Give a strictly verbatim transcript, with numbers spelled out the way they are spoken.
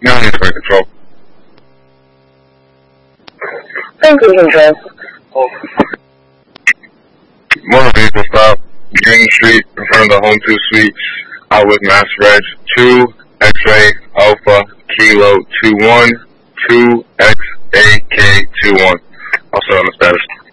Now he's in control. Thank you, control. Motor vehicle stop, Green Street, in front of the Home two Suites, out with Mass Reg two, X-Ray, Alpha, Kilo two one, two X A K two one. Also on the status.